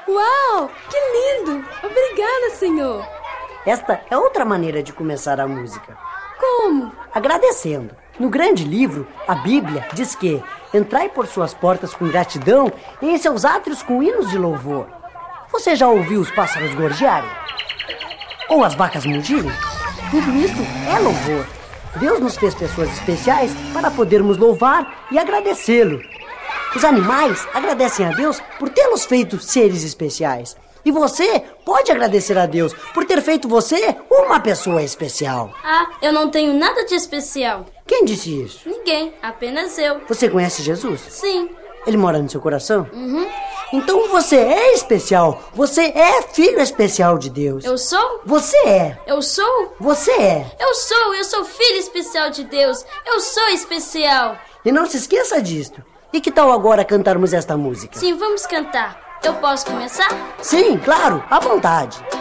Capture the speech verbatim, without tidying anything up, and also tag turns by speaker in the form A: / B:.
A: Uau, que lindo! Obrigada, Senhor.
B: Esta é outra maneira de começar a música.
A: Como?
B: Agradecendo. No grande livro, a Bíblia diz que entrai por suas portas com gratidão e em seus átrios com hinos de louvor. Você já ouviu os pássaros gorjearem? Ou as vacas mugirem? Tudo isso é louvor. Deus nos fez pessoas especiais para podermos louvar e agradecê-lo. Os animais agradecem a Deus por tê-los feito seres especiais. E você pode agradecer a Deus por ter feito você uma pessoa especial.
C: Ah, eu não tenho nada de especial.
B: Quem disse isso?
C: Ninguém, apenas eu.
B: Você conhece Jesus?
C: Sim.
B: Ele mora no seu coração?
C: Uhum.
B: Então você é especial. Você é filho especial de Deus.
C: Eu sou?
B: Você é.
C: Eu sou?
B: Você é.
C: Eu sou, eu sou filho especial de Deus. Eu sou especial.
B: E não se esqueça disto. E que tal agora cantarmos esta música?
C: Sim, vamos cantar. Eu posso começar?
B: Sim, claro, à vontade.